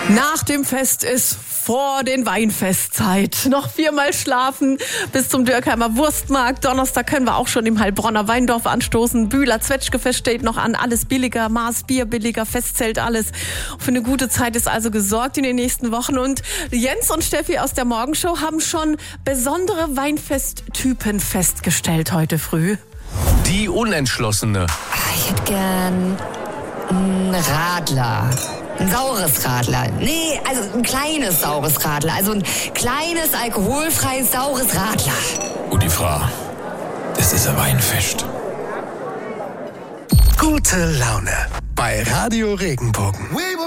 Nach dem Fest ist vor den Weinfestzeit. Noch 4-mal schlafen bis zum Dürkheimer Wurstmarkt. Donnerstag können wir auch schon im Heilbronner Weindorf anstoßen. Bühler Zwetschgefest steht noch an. Alles billiger, Maß Bier billiger, Festzelt alles. Für eine gute Zeit ist also gesorgt in den nächsten Wochen. Und Jens und Steffi aus der Morgenshow haben schon besondere Weinfesttypen festgestellt heute früh. Die Unentschlossene. Ich hätte gern einen Radler. Ein saures Radler. Nee, also ein kleines saures Radler. Also ein kleines, alkoholfreies, saures Radler. Und die Frau, das ist ein Weinfest. Gute Laune bei Radio Regenbogen.